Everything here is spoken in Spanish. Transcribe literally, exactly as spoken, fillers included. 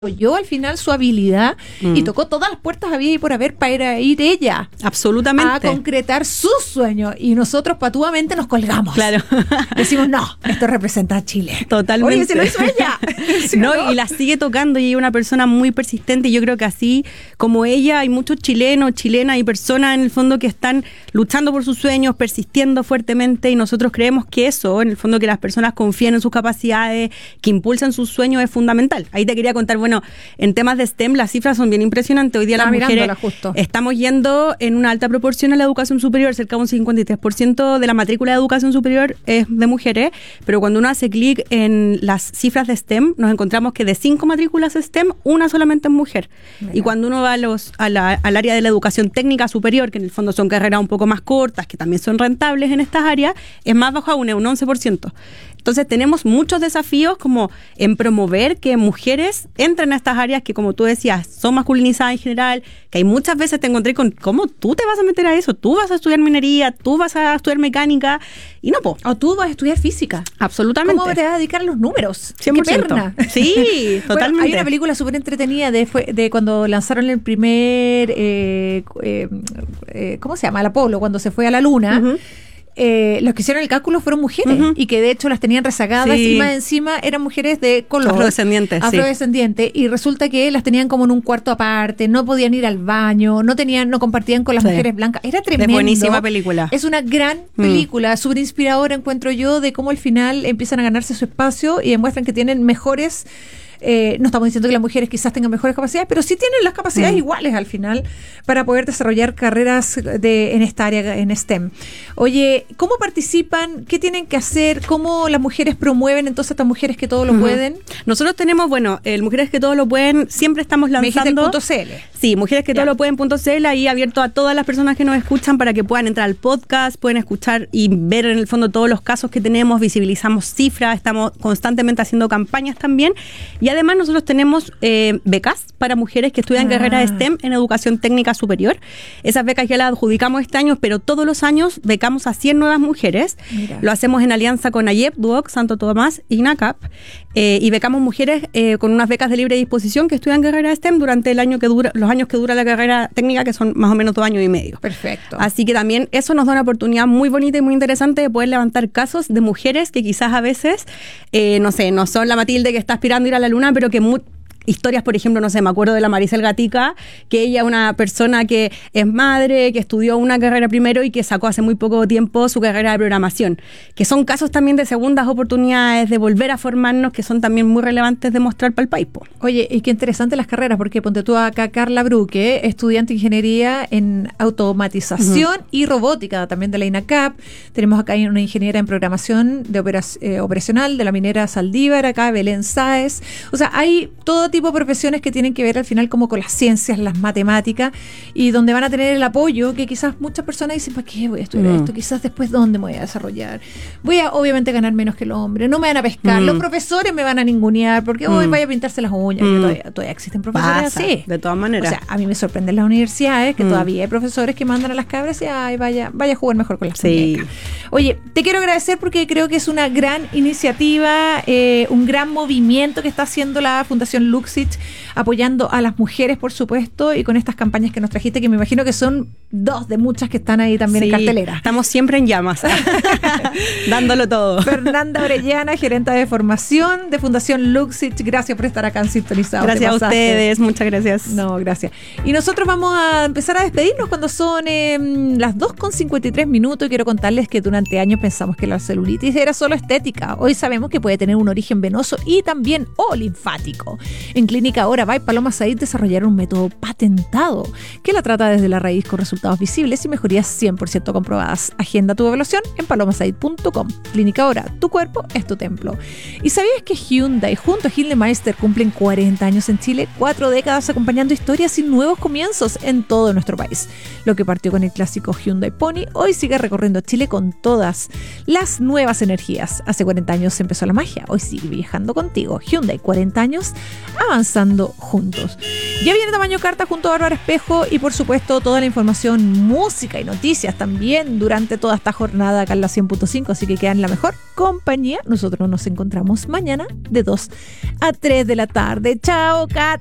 yo al final su habilidad mm. y tocó todas las puertas había y por haber para ir ella absolutamente a concretar sus sueños y nosotros patuamente nos colgamos. Claro. Decimos, no, esto representa a Chile. Totalmente. Oye, se lo hizo ella. ¿Sí no, no? Y la sigue tocando y es una persona muy persistente y yo creo que así como ella hay muchos chilenos, chilenas y personas en el fondo que están luchando por sus sueños, persistiendo fuertemente y nosotros creemos que eso, en el fondo que las personas confíen en sus capacidades, que impulsan sus sueños es fundamental. Ahí te quería contar, bueno, en temas de STEM las cifras son bien impresionantes. Hoy día Estaba las mujeres justo. estamos yendo en una alta proporción a la educación superior, cerca de un cincuenta y tres por ciento de la matrícula de educación superior es de mujeres, pero cuando uno hace clic en las cifras de STEM, nos encontramos que de cinco matrículas STEM, una solamente es mujer. Mira. Y cuando uno va a los, a la, al área de la educación técnica superior, que en el fondo son carreras un poco más cortas, que también son rentables en estas áreas, es más bajo aún, es un once por ciento. Entonces tenemos muchos desafíos como en promover que mujeres entren a estas áreas que, como tú decías, son masculinizadas en general, que hay muchas veces te encontré con ¿cómo tú te vas a meter a eso? Tú vas a estudiar minería, tú vas a estudiar mecánica y no, po. O tú vas a estudiar física. Absolutamente. ¿Cómo te vas a dedicar a los números? cien por ciento. ¡Qué perna! Sí, totalmente. Bueno, hay una película súper entretenida de, fue, de cuando lanzaron el primer, eh, eh, eh, ¿cómo se llama? El Apolo, cuando se fue a la luna. Uh-huh. Eh, los que hicieron el cálculo fueron mujeres uh-huh. y que de hecho las tenían rezagadas sí. y más encima eran mujeres de color afrodescendientes, afrodescendientes sí. y resulta que las tenían como en un cuarto aparte, no podían ir al baño, no tenían, no compartían con las sí. mujeres blancas, era tremendo. Es buenísima película. Es una gran película, mm. súper inspiradora encuentro yo, de cómo al final empiezan a ganarse su espacio y demuestran que tienen mejores. Eh, no estamos diciendo que las mujeres quizás tengan mejores capacidades, pero sí tienen las capacidades mm. iguales al final para poder desarrollar carreras de, en esta área, en STEM. Oye, ¿cómo participan? ¿Qué tienen que hacer? ¿Cómo las mujeres promueven entonces a estas mujeres que todo lo uh-huh. pueden? Nosotros tenemos, bueno, el Mujeres que todo lo pueden, siempre estamos lanzando... punto c l. Sí, Mujeres que ya. todo lo pueden punto c l, ahí abierto a todas las personas que nos escuchan para que puedan entrar al podcast, pueden escuchar y ver en el fondo todos los casos que tenemos, visibilizamos cifras, estamos constantemente haciendo campañas también y además nosotros tenemos eh, becas para mujeres que estudian ah. carreras de STEM en educación técnica superior. Esas becas ya las adjudicamos este año, pero todos los años becamos a cien nuevas mujeres. Mira. Lo hacemos en alianza con AYEP, Duoc, Santo Tomás y NACAP. Eh, y becamos mujeres eh, con unas becas de libre disposición que estudian carreras de STEM durante el año que dura, los años que dura la carrera técnica, que son más o menos dos años y medio. Perfecto. Así que también eso nos da una oportunidad muy bonita y muy interesante de poder levantar casos de mujeres que quizás a veces, eh, no sé, no son la Matilde que está aspirando a ir a la luna, pero que muy historias, por ejemplo, no sé, me acuerdo de la Maricel Gatica, que ella es una persona que es madre, que estudió una carrera primero y que sacó hace muy poco tiempo su carrera de programación, que son casos también de segundas oportunidades, de volver a formarnos, que son también muy relevantes de mostrar para el país. Po. Oye, y qué interesante las carreras, porque ponte tú acá Carla Bruque, estudiante de ingeniería en automatización uh-huh. y robótica, también de la INACAP. Tenemos acá una ingeniera en programación de operac- eh, operacional de la minera Saldívar, acá Belén Sáez. O sea, hay todo tipo de profesiones que tienen que ver al final como con las ciencias, las matemáticas y donde van a tener el apoyo que quizás muchas personas dicen, ¿para qué voy a estudiar mm. esto? Quizás después ¿dónde me voy a desarrollar? Voy a obviamente ganar menos que el hombre, no me van a pescar, mm. los profesores me van a ningunear porque hoy mm. vaya a pintarse las uñas, mm. todavía, todavía existen profesores Pasa, así. De todas maneras. O sea, a mí me sorprenden las universidades que mm. todavía hay profesores que mandan a las cabras y ay, vaya, vaya a jugar mejor con las sí. muñecas. Oye, te quiero agradecer porque creo que es una gran iniciativa, eh, un gran movimiento que está haciendo la Fundación Luxich, apoyando a las mujeres, por supuesto, y con estas campañas que nos trajiste, que me imagino que son dos de muchas que están ahí también sí, en cartelera. Estamos siempre en llamas, dándolo todo. Fernanda Orellana, gerente de formación de Fundación Luxich, gracias por estar acá en Sintonizado. Gracias a ustedes, muchas gracias. No, gracias. Y nosotros vamos a empezar a despedirnos cuando son eh, las dos con cincuenta y tres minutos y quiero contarles que durante años pensamos que la celulitis era solo estética. Hoy sabemos que puede tener un origen venoso y también o linfático. En Clínica Ahora by Paloma Said desarrollaron un método patentado que la trata desde la raíz con resultados visibles y mejorías cien por ciento comprobadas. Agenda tu evaluación en paloma said punto com. Clínica Ahora, tu cuerpo es tu templo. ¿Y sabías que Hyundai junto a Hilde Meister cumplen cuarenta años en Chile? Cuatro décadas acompañando historias y nuevos comienzos en todo nuestro país. Lo que partió con el clásico Hyundai Pony, hoy sigue recorriendo Chile con todas las nuevas energías. Hace cuarenta años empezó la magia, hoy sigue viajando contigo. Hyundai, cuarenta años avanzando juntos. Ya viene Tamaño Carta junto a Bárbara Espejo y por supuesto toda la información, música y noticias también durante toda esta jornada acá en la cien punto cinco, así que quedan en la mejor compañía. Nosotros nos encontramos mañana de dos a tres de la tarde. Chao, Kat.